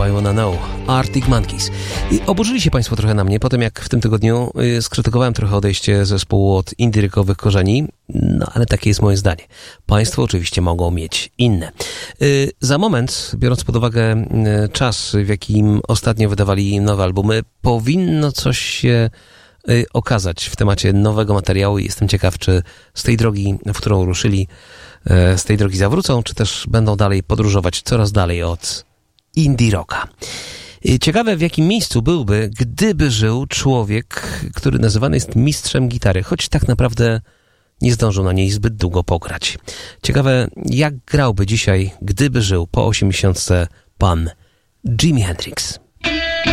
I Wanna Know, Arctic Monkeys. I oburzyli się Państwo trochę na mnie, po tym jak w tym tygodniu skrytykowałem trochę odejście zespołu od indie-rockowych korzeni, no ale takie jest moje zdanie. Państwo oczywiście mogą mieć inne. Za moment, biorąc pod uwagę czas, w jakim ostatnio wydawali nowe albumy, powinno coś się okazać w temacie nowego materiału i jestem ciekaw, czy z tej drogi, w którą ruszyli, z tej drogi zawrócą, czy też będą dalej podróżować coraz dalej od indie rocka. Ciekawe, w jakim miejscu byłby, gdyby żył człowiek, który nazywany jest mistrzem gitary, choć tak naprawdę nie zdążył na niej zbyt długo pograć. Ciekawe, jak grałby dzisiaj, gdyby żył po 80 pan Jimi Hendrix.